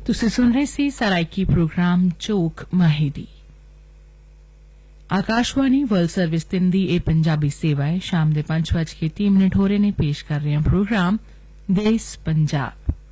ਤੁਸੀਂ ਸੁਣ ਰਹੇ ਸੀ ਸਰਾਇਕੀ ਪ੍ਰੋਗਰਾਮ ਚੋਕ ਮਾਹਿਦੀ। ਆਕਾਸ਼ਵਾਣੀ ਵਰਲਡ ਸਰਵਿਸ 3 ਦੀ ਇਹ ਪੰਜਾਬੀ ਸੇਵਾ ਹੈ। ਸ਼ਾਮ ਦੇ 5:30 ਹੋ ਰਹੇ ਨੇ। ਪੇਸ਼ ਕਰ ਰਹੇ ਹਾਂ ਪ੍ਰੋਗਰਾਮ ਦੇਸ ਪੰਜਾਬ।